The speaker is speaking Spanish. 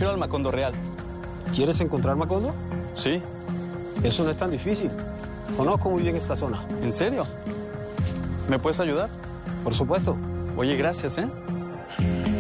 refiero al Macondo real. ¿Quieres encontrar Macondo? Sí. Eso no es tan difícil. Conozco muy bien esta zona. ¿En serio? ¿Me puedes ayudar? Por supuesto. Oye, gracias, ¿eh?